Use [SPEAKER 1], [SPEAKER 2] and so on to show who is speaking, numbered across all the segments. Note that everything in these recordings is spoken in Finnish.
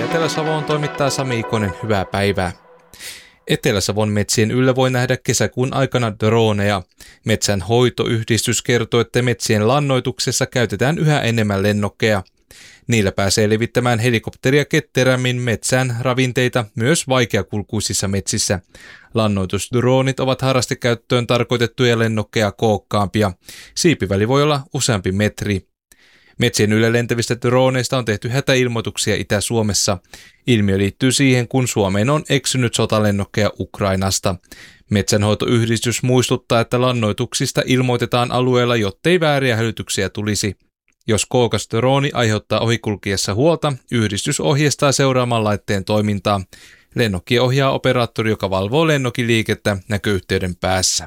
[SPEAKER 1] Etelä-Savoon toimittaa Sami Ikonen, hyvää päivää. Etelä-Savon metsien yllä voi nähdä kesäkuun aikana droneja. Metsänhoitoyhdistys kertoo, että metsien lannoituksessa käytetään yhä enemmän lennokkeja. Niillä pääsee levittämään helikopteria ketterämmin metsään ravinteita myös vaikeakulkuisissa metsissä. Lannoitusdroonit ovat harrastekäyttöön tarkoitettuja lennokkeja kookkaampia. Siipiväli voi olla useampi metri. Metsien yllä lentävistä droneista on tehty hätäilmoituksia Itä-Suomessa. Ilmiö liittyy siihen, kun Suomeen on eksynyt sotalennokkeja Ukrainasta. Metsänhoitoyhdistys muistuttaa, että lannoituksista ilmoitetaan alueella, jottei vääriä hälytyksiä tulisi. Jos kookas drooni aiheuttaa ohikulkiessa huolta, yhdistys ohjeistaa seuraamaan laitteen toimintaa. Lennokki ohjaa operaattori, joka valvoo lennokin liikettä näköyhteyden päässä.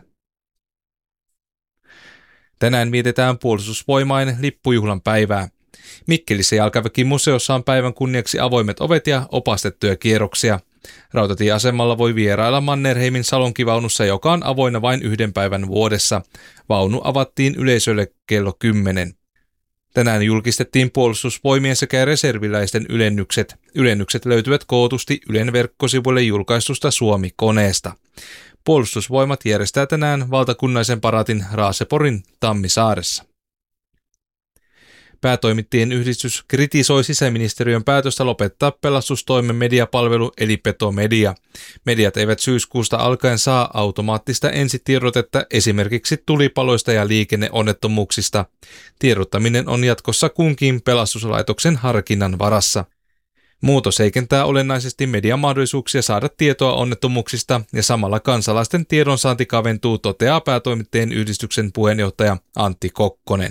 [SPEAKER 1] Tänään vietetään Puolustusvoimain lippujuhlan päivää. Mikkelissä Jalkaväkimuseossa on päivän kunniaksi avoimet ovet ja opastettuja kierroksia. Rautatieasemalla voi vierailla Mannerheimin salonkivaunussa, joka on avoinna vain yhden päivän vuodessa. Vaunu avattiin yleisölle kello 10. Tänään julkistettiin Puolustusvoimien sekä reserviläisten ylennykset. Ylennykset löytyvät kootusti Ylen verkkosivuille julkaistusta Suomi-koneesta. Puolustusvoimat järjestää tänään valtakunnallisen paraatin Raaseporin Tammisaaressa. Päätoimittajien yhdistys kritisoi sisäministeriön päätöstä lopettaa pelastustoimen mediapalvelu eli Petomedia. Mediat eivät syyskuusta alkaen saa automaattista ensitiedotetta esimerkiksi tulipaloista ja liikenneonnettomuuksista. Tiedottaminen on jatkossa kunkin pelastuslaitoksen harkinnan varassa. Muutos heikentää olennaisesti median mahdollisuuksia saada tietoa onnettomuuksista ja samalla kansalaisten tiedonsaanti kaventuu, toteaa päätoimittajien yhdistyksen puheenjohtaja Antti Kokkonen.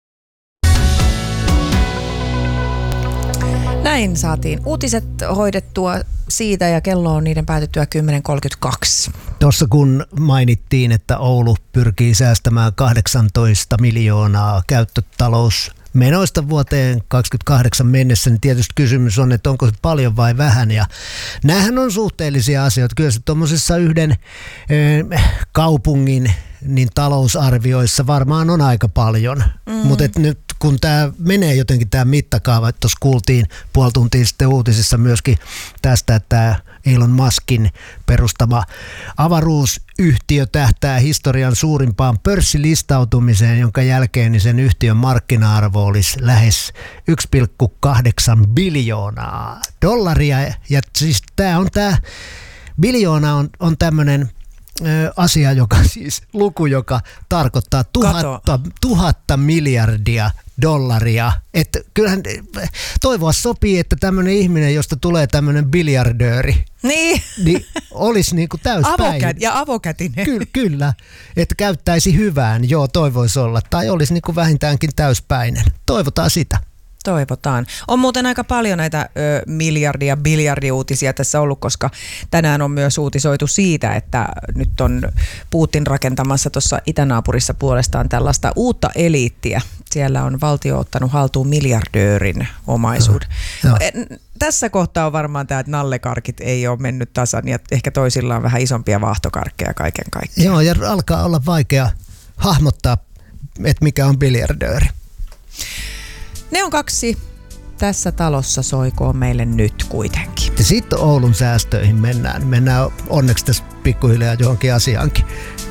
[SPEAKER 2] Näin saatiin uutiset hoidettua siitä ja kello on niiden päätyttyä 10.32.
[SPEAKER 3] Tuossa kun mainittiin, että Oulu pyrkii säästämään 18 miljoonaa käyttötalousmenoista vuoteen 2028 mennessä, niin tietysti kysymys on, että onko se paljon vai vähän. Ja näähän on suhteellisia asioita. Kyllä se tuommoisessa yhden kaupungin niin talousarvioissa varmaan on aika paljon. Mutta nyt kun tämä menee jotenkin tämä mittakaava, että tuossa kuultiin puoli tuntia sitten uutisissa myöskin tästä, että Elon Muskin perustama avaruusyhtiö tähtää historian suurimpaan pörssilistautumiseen, jonka jälkeen niin sen yhtiön markkina-arvo olisi lähes 1,8 biljoonaa dollaria. Ja siis tämä biljoona on tämmöinen asia, luku, joka tarkoittaa 1000 miljardia dollaria. Että kyllähän toivoa sopii, että tämmöinen ihminen, josta tulee tämmöinen biljardööri, niin olisi niin kuin täyspäin.
[SPEAKER 2] Ja avokätinen.
[SPEAKER 3] Kyllä, että käyttäisi hyvään, toivoisi olla. Tai olisi niin kuin vähintäänkin täyspäinen. Toivotaan sitä.
[SPEAKER 2] Toivotaan. On muuten aika paljon näitä biljardiuutisia tässä ollut, koska tänään on myös uutisoitu siitä, että nyt on Putin rakentamassa tuossa itänaapurissa puolestaan tällaista uutta eliittiä. Siellä on valtio ottanut haltuun miljardöörin omaisuuden. Tässä kohtaa on varmaan tämä, että nallekarkit ei ole mennyt tasan ja ehkä toisilla on vähän isompia vaahtokarkkeja kaiken kaikkiaan.
[SPEAKER 3] Joo, ja alkaa olla vaikea hahmottaa, että mikä on biljardööri.
[SPEAKER 2] Ne on kaksi. Tässä talossa soikoon meille nyt kuitenkin.
[SPEAKER 3] Ja sitten Oulun säästöihin mennään. Mennään onneksi tässä pikkuhiljaa johonkin asiaankin.